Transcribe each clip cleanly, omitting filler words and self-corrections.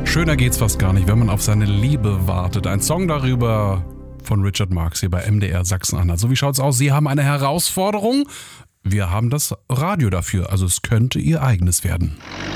Schöner geht's fast gar nicht, wenn man auf seine Liebe wartet. Ein Song darüber von Richard Marx hier bei MDR Sachsen-Anhalt. So, wie schaut's aus? Sie haben eine Herausforderung. Wir haben das Radio dafür, also es könnte Ihr eigenes werden.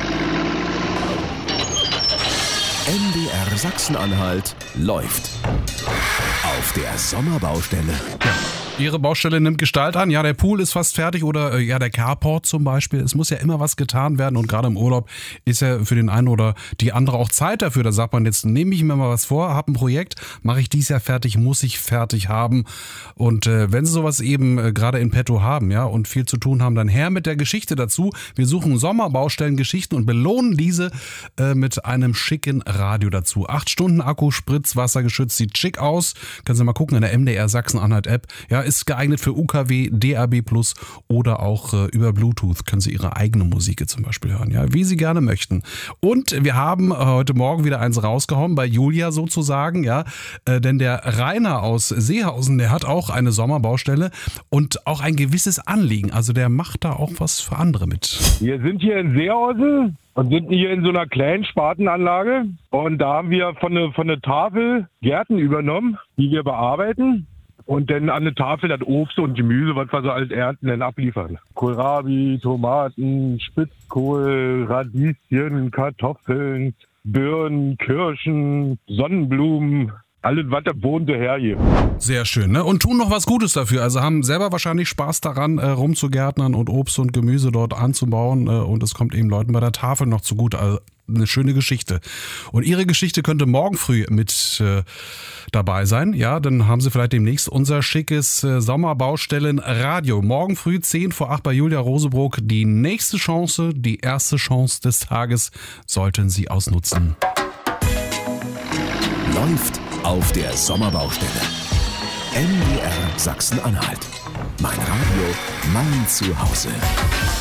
MDR Sachsen-Anhalt läuft auf der Sommerbaustelle. Ja. Ihre Baustelle nimmt Gestalt an. Ja, der Pool ist fast fertig oder der Carport zum Beispiel. Es muss ja immer was getan werden und gerade im Urlaub ist ja für den einen oder die andere auch Zeit dafür. Da sagt man, jetzt nehme ich mir mal was vor, habe ein Projekt, mache ich dies Jahr fertig, muss ich fertig haben. Und wenn Sie sowas eben gerade in petto haben, ja, und viel zu tun haben, dann her mit der Geschichte dazu. Wir suchen Sommerbaustellengeschichten und belohnen diese mit einem schicken Radio dazu. 8 Stunden Akku, Spritzwasser geschützt, sieht schick aus. Können Sie mal gucken in der MDR Sachsen-Anhalt App. Ja, ist geeignet für UKW, DAB+ oder auch über Bluetooth können Sie Ihre eigene Musik zum Beispiel hören, ja, wie Sie gerne möchten. Und wir haben heute Morgen wieder eins rausgehauen, bei Julia sozusagen, ja, denn der Rainer aus Seehausen, der hat auch eine Sommerbaustelle und auch ein gewisses Anliegen, also der macht da auch was für andere mit. Wir sind hier in Seehausen und sind hier in so einer kleinen Spartenanlage und da haben wir von der Tafel Gärten übernommen, die wir bearbeiten. Und dann an der Tafel das Obst und Gemüse, was wir so als Ernten dann abliefern. Kohlrabi, Tomaten, Spitzkohl, Radieschen, Kartoffeln, Birnen, Kirschen, Sonnenblumen. Alles, was der Boden so hergibt. Sehr schön, ne? Und tun noch was Gutes dafür. Also haben selber wahrscheinlich Spaß daran, rumzugärtnern und Obst und Gemüse dort anzubauen. Und es kommt eben Leuten bei der Tafel noch zugute. Also eine schöne Geschichte. Und Ihre Geschichte könnte morgen früh mit dabei sein. Ja, dann haben Sie vielleicht demnächst unser schickes Sommerbaustellen-Radio. Morgen früh 7 vor 8 bei Julia Rosebrook. Die nächste Chance, die erste Chance des Tages sollten Sie ausnutzen. Läuft auf der Sommerbaustelle. MDR Sachsen-Anhalt. Mein Radio, mein Zuhause.